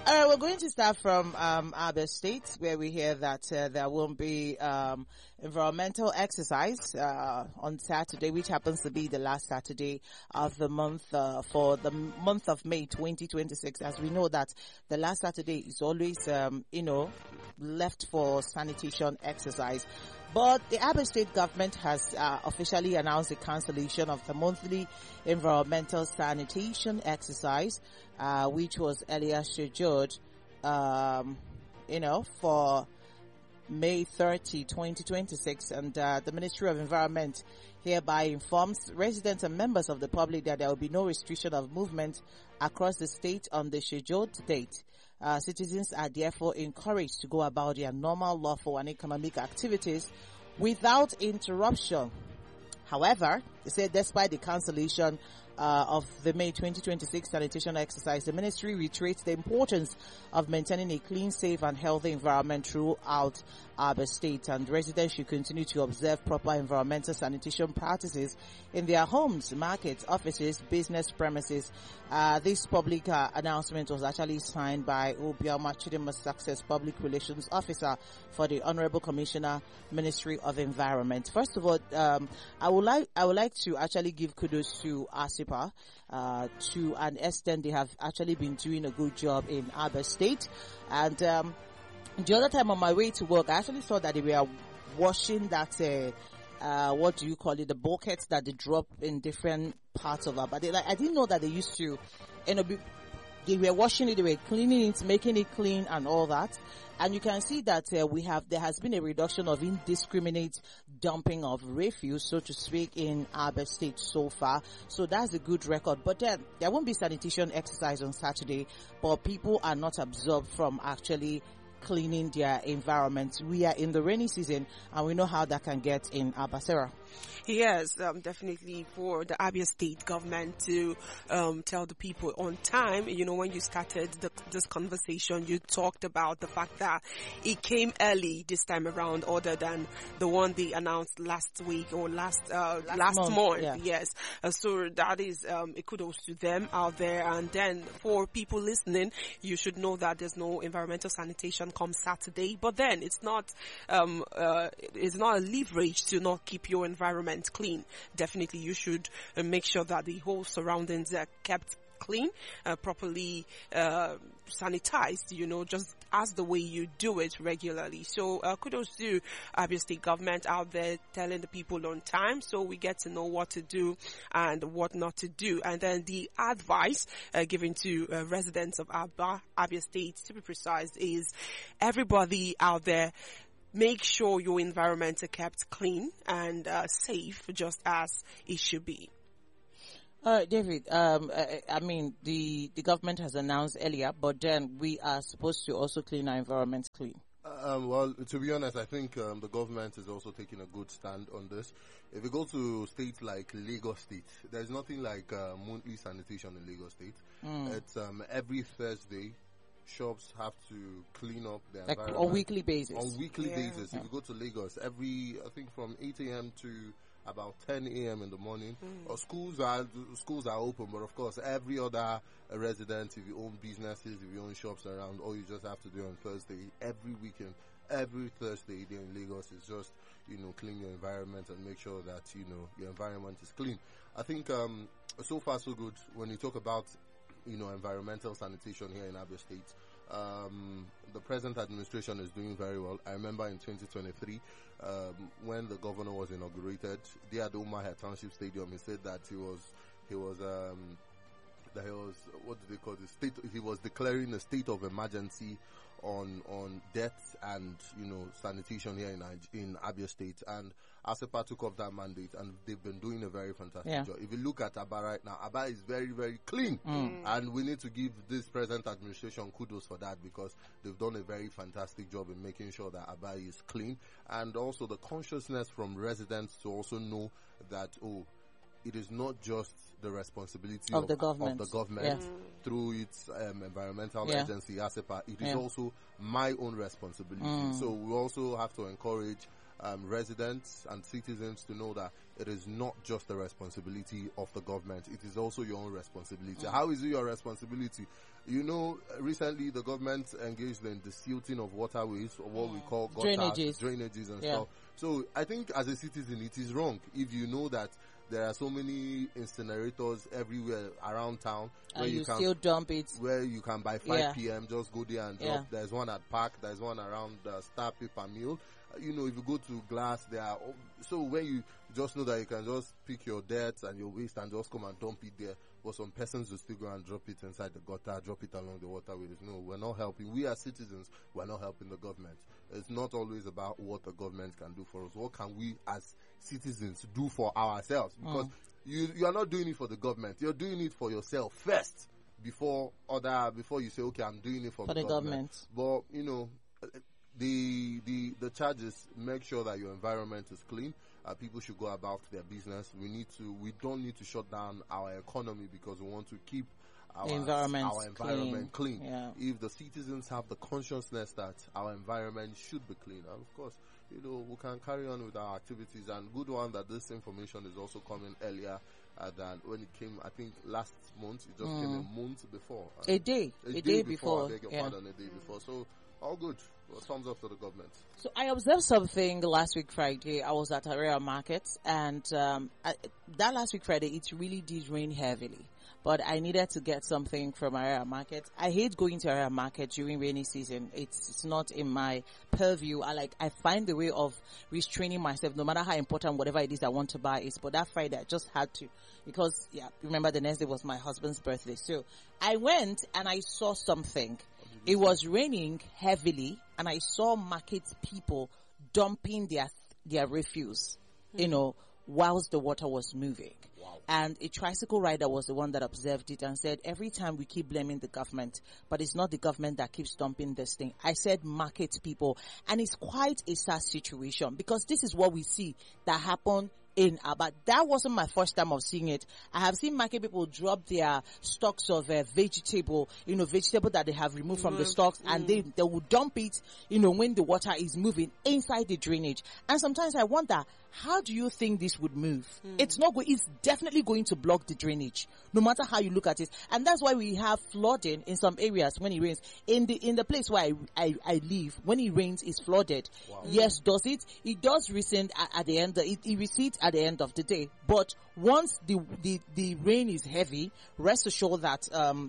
All right, we're going to start from Abia State, where we hear that there won't be environmental exercise on Saturday, which happens to be the last Saturday of the month for the month of May 2026. As we know that the last Saturday is always, left for sanitation exercise. But the Abia State government has officially announced the cancellation of the monthly environmental sanitation exercise, which was earlier scheduled, for May 30, 2026. And the Ministry of Environment hereby informs residents and members of the public that there will be no restriction of movement across the state on the scheduled date. Citizens are therefore encouraged to go about their normal, lawful and economic activities without interruption. However, they said despite the cancellation of the May 2026 sanitation exercise, the ministry reiterates the importance of maintaining a clean, safe and healthy environment throughout Abia State, and residents should continue to observe proper environmental sanitation practices in their homes, markets, offices, business premises. This public announcement was actually signed by Obioma Chidima Success, Public Relations Officer for the Honorable Commissioner, Ministry of Environment. First of all, I would like to actually give kudos to ASIPA. To an extent, they have actually been doing a good job in Abia State. And the other time on my way to work, I actually saw that they were washing that, what do you call it, the buckets that they drop in different parts of Abia. I didn't know that they used to, they were washing it, they were cleaning it, making it clean and all that. And you can see that there has been a reduction of indiscriminate dumping of refuse, so to speak, in Abia State so far. So that's a good record. But then there won't be sanitation exercise on Saturday, but people are not absorbed from actually cleaning their environment. We are in the rainy season and we know how that can get in Abasera. Yes, definitely for the Abia State government to tell the people on time. When you started this conversation, you talked about the fact that it came early this time around, other than the one they announced last week or last month. Yeah. Yes, so that is a kudos to them out there. And then for people listening, you should know that there's no environmental sanitation come Saturday. But then it's not a leverage to not keep your environment clean. Definitely you should make sure that the whole surroundings are kept clean, properly sanitized, just as the way you do it regularly. So kudos to Abia State government out there telling the people on time, so we get to know what to do and what not to do. And then the advice given to residents of Abia State, to be precise, is everybody out there, make sure your environment are kept clean and safe, just as it should be. David, the government has announced earlier, but then we are supposed to also clean our environment clean. Well, to be honest, I think the government is also taking a good stand on this. If you go to states like Lagos State, there's nothing like monthly sanitation in Lagos State. It's every Thursday. Shops have to clean up their environment. On weekly basis. On weekly basis. If you go to Lagos, I think from 8 a.m. to about 10 a.m. in the morning, schools are open, but of course every other resident, if you own businesses, if you own shops around, all you just have to do on Thursday, every weekend, every Thursday there in Lagos is just, clean your environment and make sure that, your environment is clean. I think so far so good when you talk about environmental sanitation here in Abia State. The present administration is doing very well. I remember in 2023, when the governor was inaugurated, there at the Umuahia Township Stadium, he said that he was what do they call this? He was declaring a state of emergency on death and sanitation here in Abia State, and ASEPA took up that mandate, and they've been doing a very fantastic job. If you look at Aba right now, Aba is very, very clean, and we need to give this present administration kudos for that, because they've done a very fantastic job in making sure that Aba is clean, and also the consciousness from residents to also know that it is not just the responsibility of the government through its environmental agency, ASEPA. It is also my own responsibility. So we also have to encourage residents and citizens to know that it is not just the responsibility of the government. It is also your own responsibility. How is it your responsibility? You know, recently the government engaged in the silting of waterways, or what we call gutters, drainages and stuff. So I think as a citizen, it is wrong if you know that there are so many incinerators everywhere around town where you can still dump it. Where you can by 5 p.m. just go there and drop. There's one at Park. There's one around Star Paper Mill. You know, if you go to Glass, there are. So when you just know that you can just pick your dirt and your waste and just come and dump it there, but some persons will still go and drop it inside the gutter, drop it along the waterways. No, we're not helping. We as citizens, we're not helping the government. It's not always about what the government can do for us. What can we as citizens do for ourselves? Because you are not doing it for the government. You're doing it for yourself first before you say, okay, I'm doing it for the government. But, you know, the charges, make sure that your environment is clean. People should go about their business. We don't need to shut down our economy because we want to keep our environment clean. Yeah. If the citizens have the consciousness that our environment should be clean, and of course, you know, we can carry on with our activities. And good one that this information is also coming earlier than when it came. I think last month it just came a month before. A day before. I beg your pardon, a day before. So all good. Well, thumbs up to the government. So I observed something last week Friday. I was at Area Market, and that last week Friday it really did rain heavily. But I needed to get something from Area Market. I hate going to Area Market during rainy season. It's not in my purview. I find the way of restraining myself, no matter how important whatever it is I want to buy is. But that Friday I just had to, because remember the next day was my husband's birthday. So I went and I saw something. It was raining heavily, and I saw market people dumping their refuse, you know, whilst the water was moving. Wow. And a tricycle rider was the one that observed it and said, every time we keep blaming the government, but it's not the government that keeps dumping this thing. I said market people. And it's quite a sad situation, because this is what we see that happen in Aba. That wasn't my first time of seeing it. I have seen market people drop their stocks of vegetable that they have removed from the stocks, and they will dump it, when the water is moving inside the drainage. And sometimes I wonder, how do you think this would move? It's definitely going to block the drainage, no matter how you look at it. And that's why we have flooding in some areas when it rains. In the place where I live, when it rains, it's flooded. Wow. Yes, does it? It does recede at the end. It recedes at the end of the day. But once the rain is heavy, rest assured that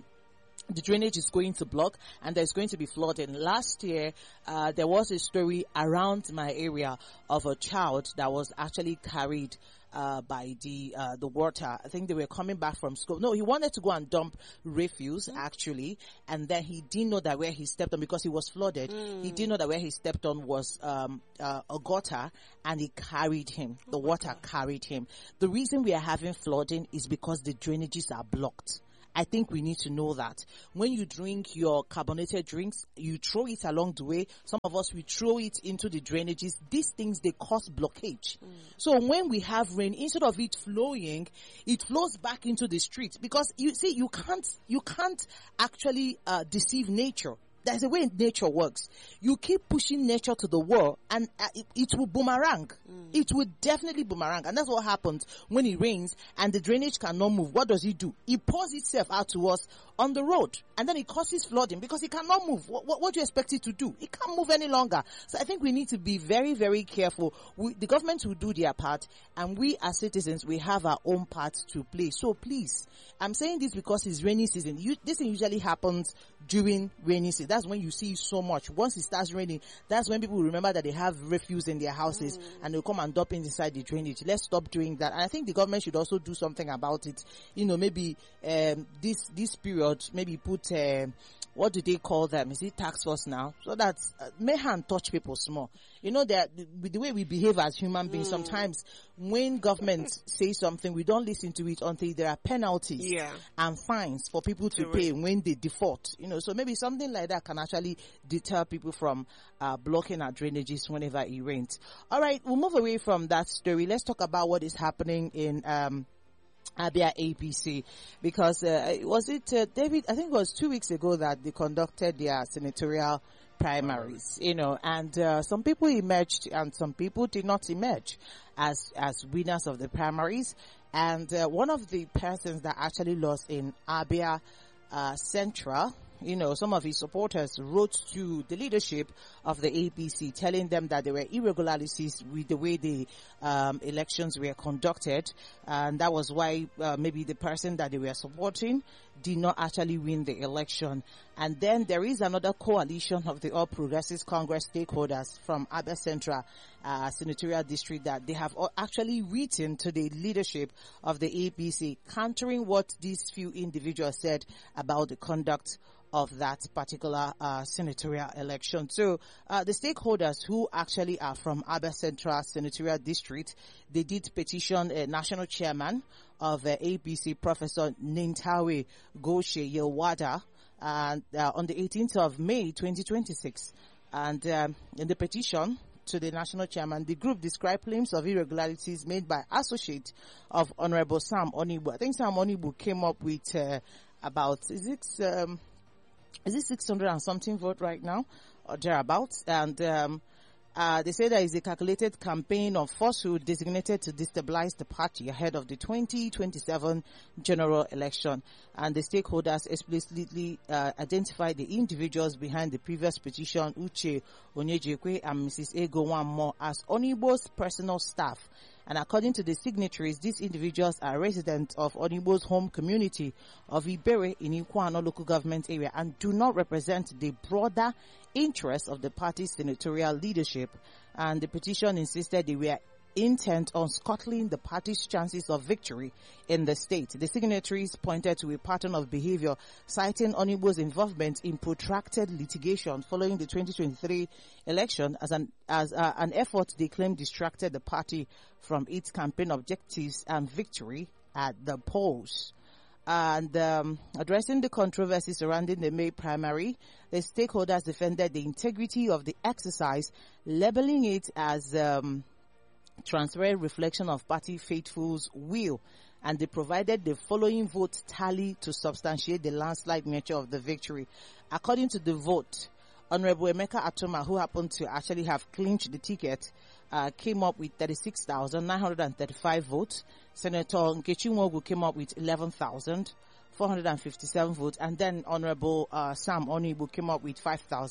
the drainage is going to block and there's going to be flooding. Last year, there was a story around my area of a child that was actually carried by the water. I think they were coming back from school. No, he wanted to go and dump refuse actually, and then he didn't know that where he stepped on, because he was flooded. He didn't know that where he stepped on was a gutter, and it carried him. The water carried him. The reason we are having flooding is because the drainages are blocked. I think we need to know that. When you drink your carbonated drinks, you throw it along the way. Some of us, we throw it into the drainages. These things, they cause blockage. So when we have rain, instead of it flowing, it flows back into the street. Because you see, you can't actually deceive nature. There's a way nature works. You keep pushing nature to the wall, and it will boomerang. It will definitely boomerang. And that's what happens when it rains and the drainage cannot move. What does it do? It pours itself out to us on the road, and then it causes flooding because it cannot move. What do you expect it to do? It can't move any longer. So I think we need to be very, very careful. The government will do their part, and we as citizens, we have our own part to play. So please, I'm saying this because it's rainy season. This thing usually happens during rainy season. That's when you see so much. Once it starts raining, that's when people remember that they have refuse in their houses and they'll come and dump it inside the drainage. Let's stop doing that. And I think the government should also do something about it. Maybe this period, maybe put what do they call them? Is it task force now? So that may hand touch people small. That with the way we behave as human beings, sometimes when government says something, we don't listen to it until there are penalties and fines for people to pay when they default. So maybe something like that can actually deter people from blocking our drainages whenever it rains. All right, we'll move away from that story. Let's talk about what is happening in Abia APC, because David, I think it was 2 weeks ago that they conducted their senatorial primaries, and some people emerged and some people did not emerge as winners of the primaries. And one of the persons that actually lost in Abia Central, some of his supporters wrote to the leadership of the APC telling them that there were irregularities with the way the elections were conducted, and that was why maybe the person that they were supporting did not actually win the election. And then there is another coalition of the All Progressives Congress stakeholders from Abia Central Senatorial District that they have actually written to the leadership of the APC, countering what these few individuals said about the conduct of that particular senatorial election. So the stakeholders who actually are from Abia Central Senatorial District, they did petition a national chairman of APC, Professor Nintawe Goshe Yewada, and on the 18th of May 2026. And in the petition to the national chairman, the group described claims of irregularities made by associate of Honorable Sam Onibu. I think Sam Onibu came up with about, is it 600 and something vote right now, or thereabouts? And they say there is a calculated campaign of falsehood designated to destabilize the party ahead of the 2027 general election. And the stakeholders explicitly identified the individuals behind the previous petition, Uche Onyejekwe and Mrs. Ego Wanmo, as Onibo's personal staff. And according to the signatories, these individuals are residents of Onibo's home community of Ibere in Ikwano local government area and do not represent the broader interests of the party's senatorial leadership. And the petition insisted they were intent on scuttling the party's chances of victory in the state. The signatories pointed to a pattern of behavior, citing Onibo's involvement in protracted litigation following the 2023 election as an effort they claim distracted the party from its campaign objectives and victory at the polls. And addressing the controversy surrounding the May primary, the stakeholders defended the integrity of the exercise, labeling it as transparent reflection of party faithfuls' will, and they provided the following vote tally to substantiate the landslide nature of the victory. According to the vote, Honorable Emeka Atoma, who happened to actually have clinched the ticket, came up with 36,935 votes. Senator Nkechi Nwogu came up with 11,457 votes, and then Honorable Sam Onibu came up with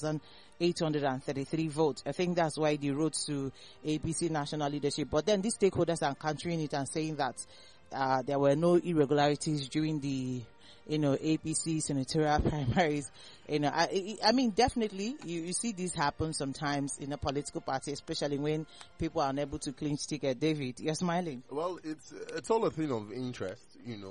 5,833 votes. I think that's why they wrote to APC national leadership. But then these stakeholders are countering it and saying that there were no irregularities during the APC senatorial primaries. I mean, definitely you see this happen sometimes in a political party, especially when people are unable to clinch ticket. David, you're smiling. Well, it's all a thing of interest,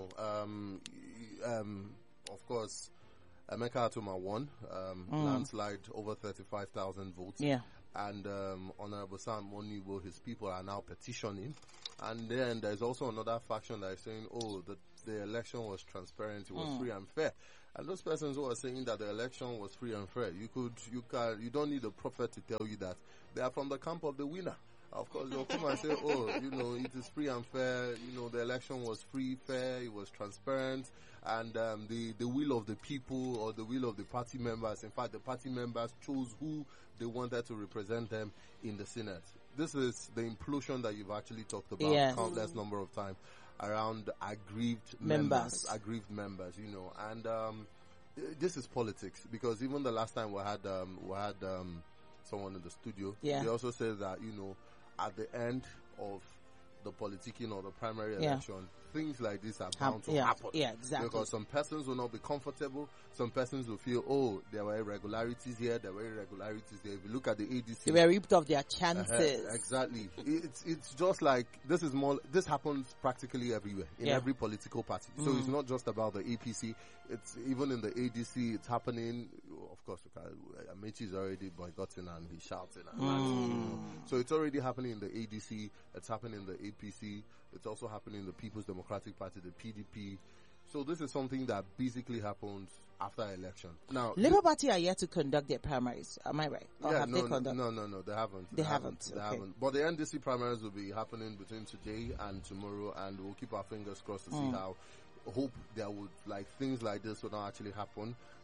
of course, Emeka Atoma won, landslide over 35,000 votes. Yeah. And Honorable Sam Onibu, his people are now petitioning. And then there's also another faction that is saying, the election was transparent, it was free and fair. And those persons who are saying that the election was free and fair, you don't need a prophet to tell you that. They are from the camp of the winner. Of course, they'll come and say, it is free and fair, the election was free, fair, it was transparent, and the will of the people or the will of the party members, in fact, the party members chose who they wanted to represent them in the Senate. This is the implosion that you've actually talked about countless number of times around aggrieved members, and this is politics, because even the last time we had someone in the studio, they also said that, at the end of the politicking or the primary election, things like this are bound to happen. Yeah, exactly. Because some persons will not be comfortable. Some persons will feel, there were irregularities here, there were irregularities there. If you look at the ADC, they were ripped off their chances. Exactly. It's just like, this happens practically everywhere, in every political party. So it's not just about the APC. It's even in the ADC, it's happening. Of course, Amechi is already boycotting and he's shouting. So it's already happening in the ADC. It's happening in the APC. It's also happening in the People's Democratic Party, the PDP. So this is something that basically happens after election. Now, Labour Party are yet to conduct their primaries. Am I right? Or have they conducted? No, they haven't. They haven't. But the NDC primaries will be happening between today and tomorrow, and we'll keep our fingers crossed to see how. Hope there would things like this will not actually happen.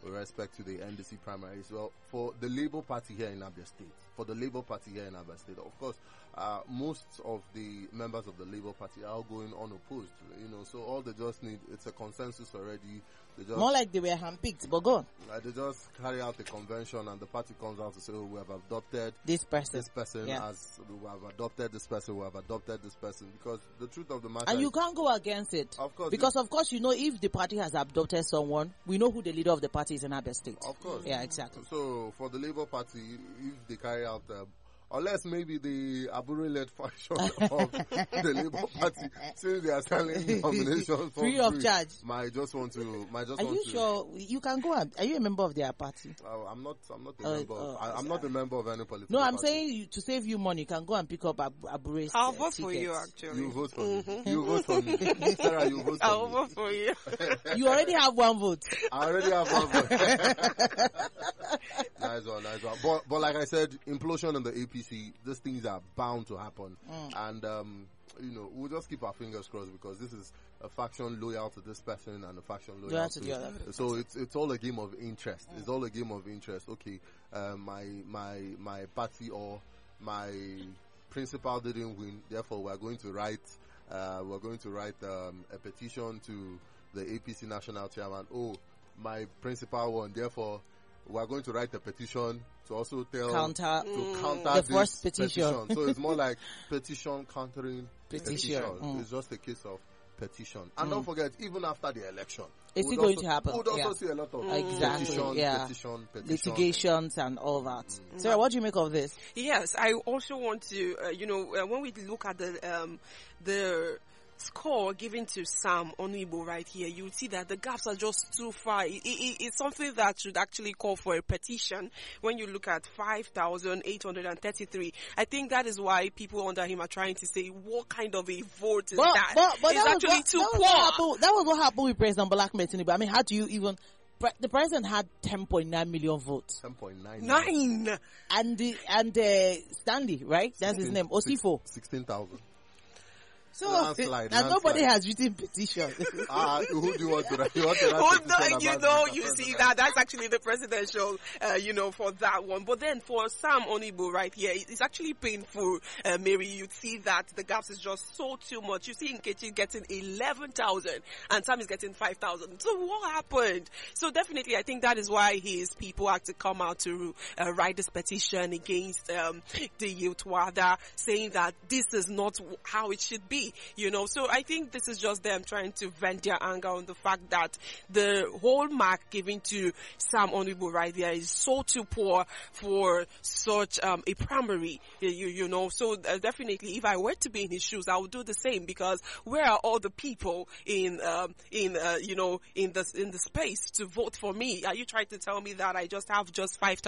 with respect to the NDC primaries. Well, for the Labour Party here in Abia State, of course, most of the members of the Labour Party are going unopposed, so all they just need, it's a consensus already. They just, more like they were handpicked, but go on. They just carry out the convention and the party comes out to say, we have adopted this person, as we have adopted this person, because the truth of the matter and you can't go against it. Of course. Because of course, if the party has adopted someone, we know who the leader of the party is in Abia State. Of course. Yeah, exactly. So for the Labour Party, if they carry out unless maybe the Abure-led faction of the Labour Party, since they are selling nominations for free of charge, might just want to. Are you sure you can go? Are you a member of their party? I'm not a member. I'm not a member of any political. No, I'm party. saying to save you money, you can go and pick up Abure's. I'll vote for you. Actually, you vote for me. You vote for me, Sarah. You vote for I'll vote for you. You already have one vote. I already have one vote. Nice one. But like I said, implosion in the APC. These things are bound to happen, and we'll just keep our fingers crossed, because this is a faction loyal to this person and a faction loyal to the other. So it's all a game of interest. It's all a game of interest. Okay, my party or my principal didn't win, therefore we're going to write a petition to the APC national chairman. Oh, my principal won, therefore we're going to write a petition to also counter the first petition. So it's more like petition countering petition. Mm. It's just a case of petition. And don't forget, even after the election, it's still going to happen. We would also see a lot of petition, litigations and all that. Sarah, what do you make of this? Yes, I also want to, when we look at the score given to Sam Onigbo right here, you see that the gaps are just too far. It's something that should actually call for a petition. When you look at 5,833, I think that is why people under him are trying to say, what kind of a vote is that? But it's actually too poor. That was what happened with President Bola Ahmed Tinubu. I mean, how do you even... The president had 10.9 million votes. 10.9. And Stanley, right? That's his name. Osifo. 16,000. So, and nobody has written petition. Who do you want to write? You see that's actually the presidential, for that one. But then for Sam Onigbo right here, it's actually painful, Mary. You see that the gaps is just so too much. You see Nkechi getting 11,000 and Sam is getting 5,000. So what happened? So definitely, I think that is why his people had to come out to write this petition against the youth WADA, saying that this is not how it should be. So I think this is just them trying to vent their anger on the fact that the whole mark given to Sam Onigbo right there is so too poor for such a primary, So definitely, if I were to be in his shoes, I would do the same, because where are all the people in the space to vote for me? Are you trying to tell me that I just have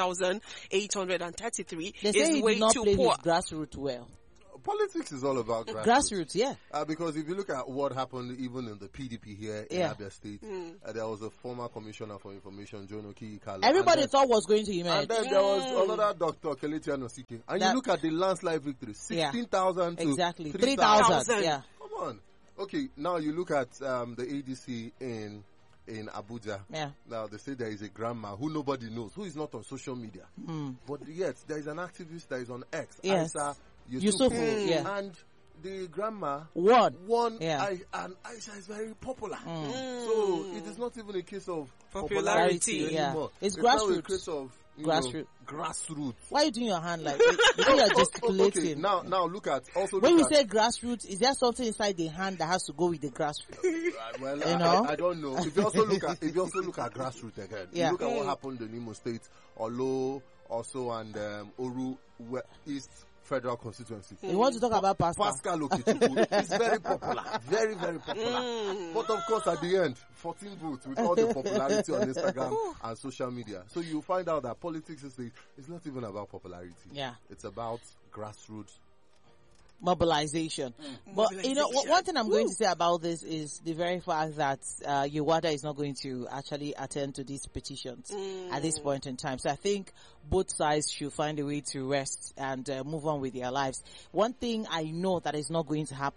5,833? They say he did not play his grassroots well. Politics is all about grassroots, yeah. Because if you look at what happened even in the PDP here in Abia State, there was a former commissioner for information, John Oki-Ikalo. Everybody thought was going to emerge. And then there was another Dr. Kelechi Anosike. And you look at the landslide victory, 16,000 to exactly 3,000. Yeah. Come on. Okay, now you look at the ADC in Abuja. Yeah. Now they say there is a grandma who nobody knows, who is not on social media. But yet there is an activist that is on X. Yes. Yusufu, yeah. And the grandma won. Yeah. And Aisha is very popular. So it is not even a case of popularity anymore. It's grassroots. Now a case of grassroots. Why are you doing your hand like this? You are gesticulating. Okay, now look at also. When you say grassroots, is there something inside the hand that has to go with the grassroots? Well, I don't know. If you also look at grassroots again, you look at what happened in Imo State, Olo also and Oru East Federal Constituency. You want to talk about Pascal Okechukwu is very popular. Very, very popular. But of course, at the end, 14 votes with all the popularity on Instagram and social media. So you find out that politics is not even about popularity. Yeah. It's about grassroots mobilization. But one thing I'm going to say about this is the very fact that UWADA is not going to actually attend to these petitions at this point in time. So I think both sides should find a way to rest and move on with their lives. One thing I know that is not going to happen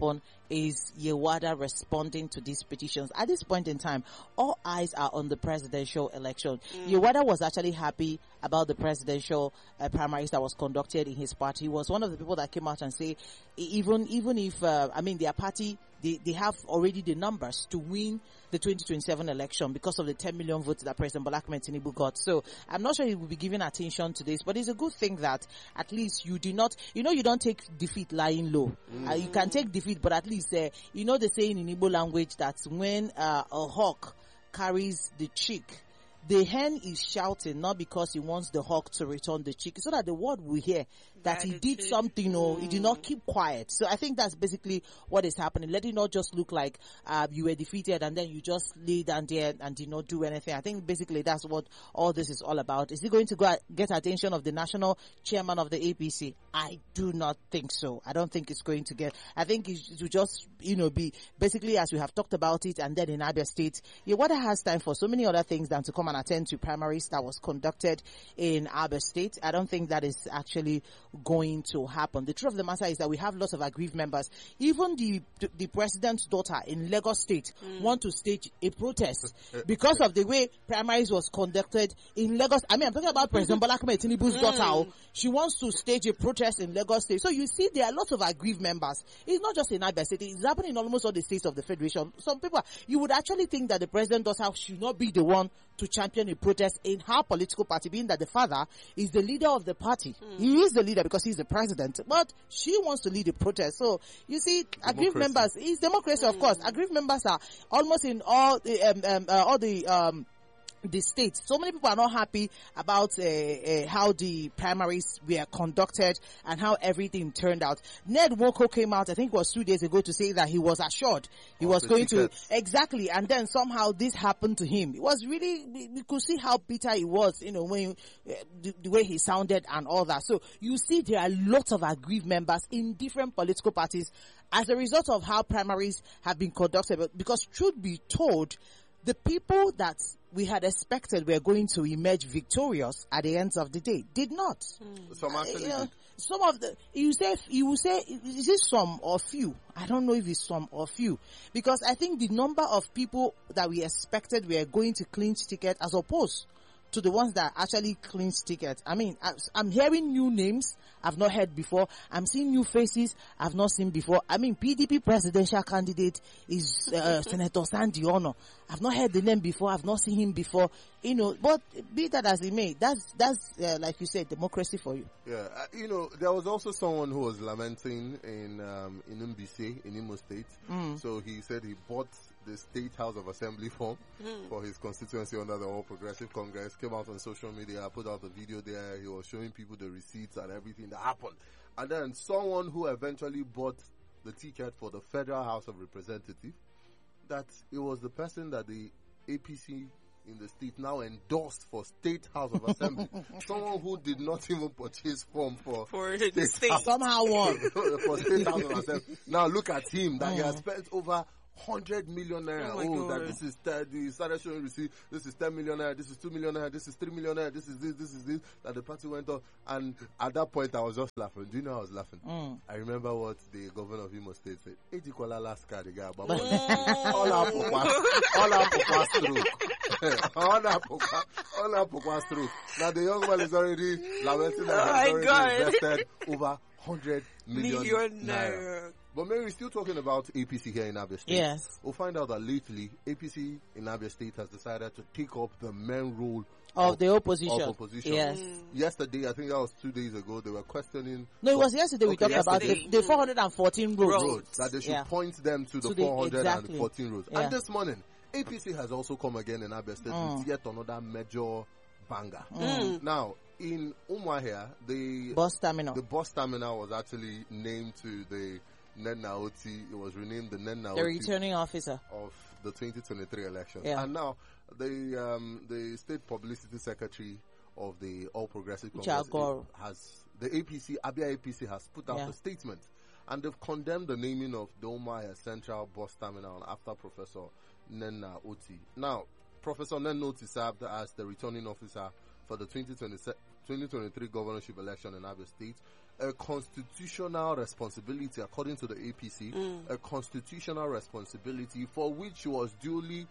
is Yewada responding to these petitions? At this point in time, all eyes are on the presidential election. Yewada was actually happy about the presidential primaries that was conducted in his party. He was one of the people that came out and say, even if, their party, they have already the numbers to win the 2027 election because of the 10 million votes that President Bola Ahmed Tinubu got. So I'm not sure he will be giving attention to this, but it's a good thing that at least you did not, you don't take defeat lying low. You can take defeat, but at least, the saying in Igbo language that when a hawk carries the chick, the hen is shouting not because he wants the hawk to return the chick, so that the world will hear that he did something or he did not keep quiet. So I think that's basically what is happening. Let it not just look like you were defeated and then you just lay down there and did not do anything. I think basically that's what all this is all about. Is he going to get attention of the national chairman of the APC? I do not think so. I don't think it's going to get. I think it will just, be basically as we have talked about it, and then in Abia State, Yewada has time for so many other things than to come and attend to primaries that was conducted in Abia State. I don't think that is actually going to happen. The truth of the matter is that we have lots of aggrieved members. Even the president's daughter in Lagos State want to stage a protest because of the way primaries was conducted in Lagos. I'm talking about President Bola Ahmed Tinubu's daughter. She wants to stage a protest in Lagos State. So you see, there are lots of aggrieved members. It's not just in Abia State. It's happening in almost all the states of the Federation. Some people, you would actually think that the president's daughter should not be the one to champion a protest in her political party, being that the father is the leader of the party. He is the leader because he's the president, but she wants to lead the protest. So you see, aggrieved members, it's democracy, of course. Aggrieved members are almost in all the states. So many people are not happy about how the primaries were conducted and how everything turned out. Ned Nwoko came out, I think it was 2 days ago, to say that he was assured he was going to, exactly, and then somehow this happened to him. It was really, we could see how bitter he was, when the way he sounded and all that. So you see, there are lots of aggrieved members in different political parties as a result of how primaries have been conducted. But because truth be told, the people that we had expected were going to emerge victorious at the end of the day did not. Some actually did. Some of the, you will say, is it some or few? I don't know if it's some or few, because I think the number of people that we expected were going to clinch ticket as opposed to the ones that actually clinch tickets. I'm hearing new names I've not heard before. I'm seeing new faces I've not seen before. PDP presidential candidate is Senator Sandy Ono. I've not heard the name before. I've not seen him before. But be that as it may, that's like you said, democracy for you. Yeah, there was also someone who was lamenting in Mbise in Imo State. So he said he bought the State House of Assembly form for his constituency under the All Progressive Congress, came out on social media, put out a video there. He was showing people the receipts and everything that happened. And then someone who eventually bought the ticket for the Federal House of Representatives, that it was the person that the APC in the state now endorsed for State House of Assembly. Someone who did not even purchase form for the state somehow won for State House of Assembly. Now look at him, that he has spent over 100 million naira. That this is he started showing receipt. This is 10 million naira. This is 2 million naira. This is 3 million naira. This is this. This is this. That the party went on, and at that point I was just laughing. Do you know I was laughing? I remember what the governor of Imo State said. Ejikola last card the guy about all our pokwa stroke. All our pokwa stroke. Now the young man is already lamenting that he's already invested over 100 million naira. But Mary, we're still talking about APC here in Abia State. Yes. We'll find out that lately, APC in Abia State has decided to take up the main role of the opposition. Yes. Yesterday, I think that was 2 days ago, they were questioning. No, it was yesterday we talked about the 414 roads. That they should point them to the 414 roads. Yeah. And this morning, APC has also come again in Abia State with yet another major banger. Now, in Umuahia, the bus terminal was actually named to the Nenna Oti. It was renamed the Nenna Oti, the returning officer of the 2023 elections. Yeah. And now the state publicity secretary of the All Progressive Congress has Abia APC has put out a statement, and they've condemned the naming of the Umuahia Central Bus Terminal after Professor Nenna Oti. Now, Professor Nennoti served as the returning officer for the 2023 governorship election in Abia State. A constitutional responsibility, according to the APC, a constitutional responsibility for which she was duly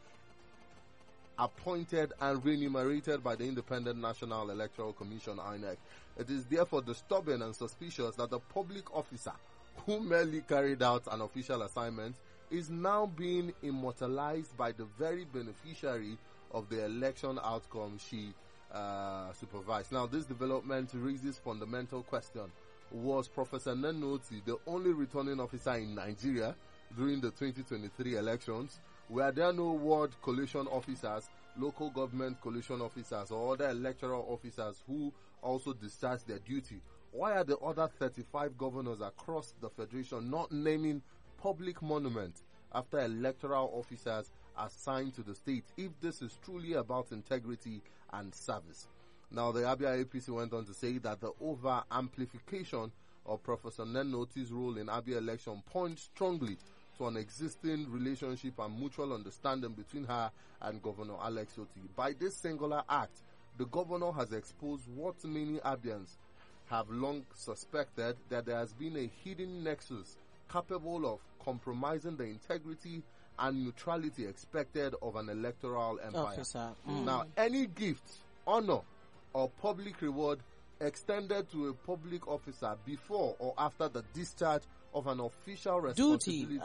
appointed and remunerated by the Independent National Electoral Commission, INEC. It is therefore disturbing and suspicious that the public officer who merely carried out an official assignment is now being immortalized by the very beneficiary of the election outcome she supervised. Now, this development raises fundamental question. Was Professor Nennoti the only returning officer in Nigeria during the 2023 elections? Were there no ward collation officers, local government collation officers, or other electoral officers who also discharged their duty? Why are the other 35 governors across the federation not naming public monuments after electoral officers assigned to the state, if this is truly about integrity and service? Now, the Abia APC went on to say that the over-amplification of Professor Nennoti's role in Abia election points strongly to an existing relationship and mutual understanding between her and Governor Alex Otti. By this singular act, the governor has exposed what many Abians have long suspected, that there has been a hidden nexus capable of compromising the integrity and neutrality expected of an electoral empire. Now, any gift, honor, or public reward extended to a public officer before or after the discharge of an official responsibility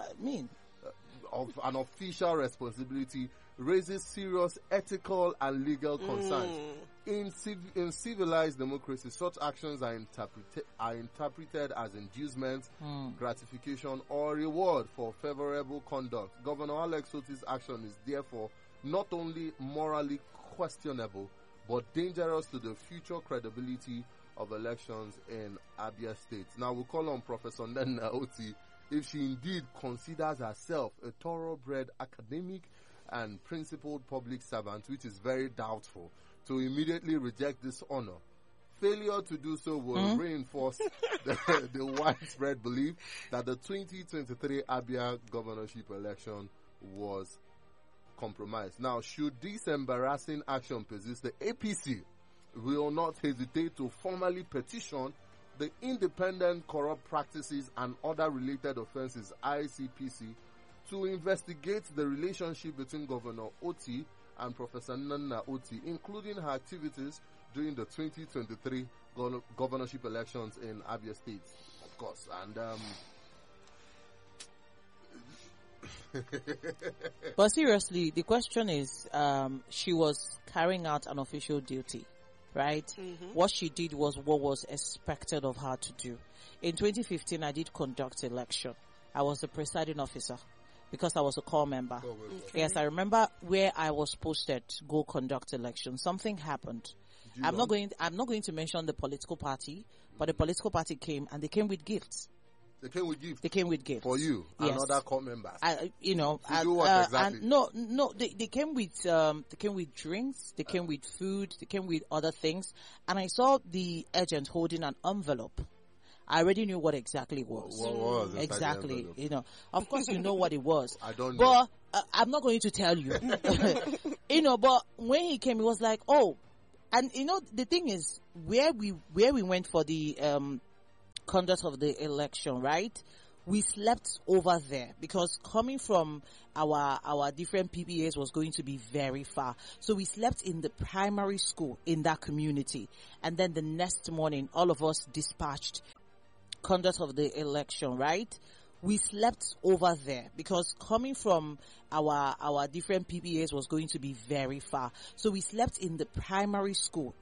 of an official responsibility raises serious ethical and legal concerns. In civilized democracy, such actions are interpreted as inducement, gratification, or reward for favorable conduct. Governor Alex Otti's action is therefore not only morally questionable, but dangerous to the future credibility of elections in Abia State. Now, we'll call on Professor Nenna Otti, if she indeed considers herself a thoroughbred academic and principled public servant, which is very doubtful, to immediately reject this honor. Failure to do so will reinforce the widespread belief that the 2023 Abia governorship election was compromised. Now, should this embarrassing action persist, the APC will not hesitate to formally petition the Independent Corrupt Practices and Other Related Offences ICPC to investigate the relationship between Governor Otti and Professor Nenna Otti, including her activities during the 2023 governorship elections in Abia State, of course. And but seriously, the question is, she was carrying out an official duty, right? What she did was what was expected of her to do. In 2015, I did conduct election. I was the presiding officer because I was a core member. Yes, I remember where I was posted to go conduct election. Something happened. I'm not going to mention the political party, but the political party came, and they came with gifts. They came with gifts. They came with gifts for you and other core members. You know, exactly? They came with drinks. They came with food. They came with other things. And I saw the agent holding an envelope. I already knew what exactly it was. What was exactly? You know, of course, you know what it was. I don't know. But I'm not going to tell you. You know, but when he came, he was like, oh, and you know, the thing is, where we went for the conduct of the election, right? We slept over there because coming from our different PPAs was going to be very far. So we slept in the primary school in that community. And then the next morning, all of us dispatched conduct of the election, right? We slept over there because coming from our different PPAs was going to be very far. So we slept in the primary school